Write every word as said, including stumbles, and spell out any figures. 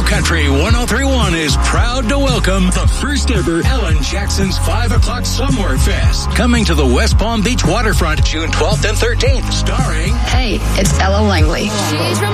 Country one oh three point one is proud to welcome the first ever Ellen Jackson's five o'clock Slumwork Fest, coming to the West Palm Beach waterfront June twelfth and thirteenth, starring... Hey, it's Ella Langley.